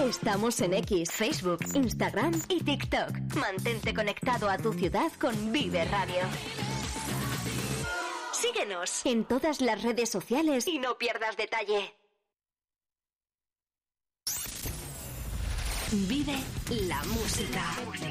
Estamos en X, Facebook, Instagram y TikTok. Mantente conectado a tu ciudad con Vive Radio. Síguenos en todas las redes sociales y no pierdas detalle. Vive la música.